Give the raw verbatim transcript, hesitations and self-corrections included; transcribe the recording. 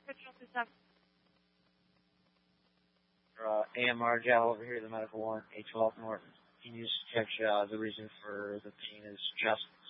Uh, A M R Gel over here, the medical one, H twelve North. Can you just check uh, the reason for the pain is just